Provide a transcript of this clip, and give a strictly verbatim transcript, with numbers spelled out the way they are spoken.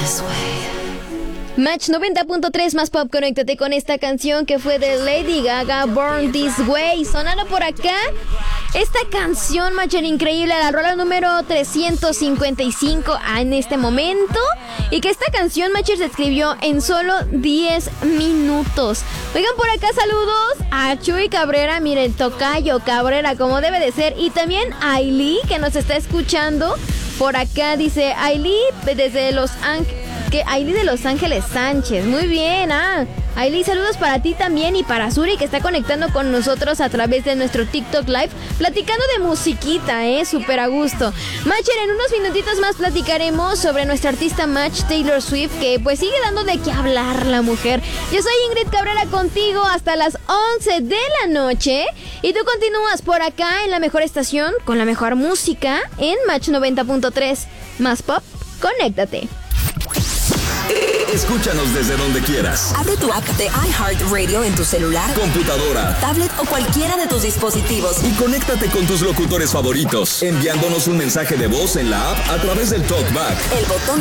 Match noventa punto tres más pop, conéctate con esta canción que fue de Lady Gaga, Born This Way. Sonando por acá, esta canción, Match, era increíble, la rola número trescientos cincuenta y cinco en este momento. Y que esta canción, Match, se escribió en solo diez minutos. Oigan, por acá saludos a Chuy Cabrera, miren, tocayo Cabrera, como debe de ser. Y también a Ailí, que nos está escuchando. Por acá dice Ailí desde Los Ángeles. Que Ailí de Los Ángeles Sánchez, muy bien, ah, Ailí, saludos para ti también y para Suri, que está conectando con nosotros a través de nuestro TikTok Live, platicando de musiquita, eh, súper a gusto. Matcher, en unos minutitos más platicaremos sobre nuestra artista Match, Taylor Swift, que pues sigue dando de qué hablar la mujer. Yo soy Ingrid Cabrera contigo hasta las once de la noche y tú continúas por acá en la mejor estación con la mejor música en Match noventa punto tres, más pop, conéctate. Escúchanos desde donde quieras. Abre tu app de iHeartRadio en tu celular, computadora, tablet o cualquiera de tus dispositivos. Y conéctate con tus locutores favoritos, enviándonos un mensaje de voz en la app a través del TalkBack. El botón